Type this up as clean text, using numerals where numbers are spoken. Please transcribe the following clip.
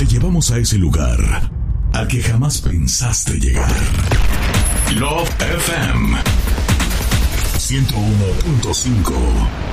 Te llevamos a ese lugar al que jamás pensaste llegar. Love FM 101.5.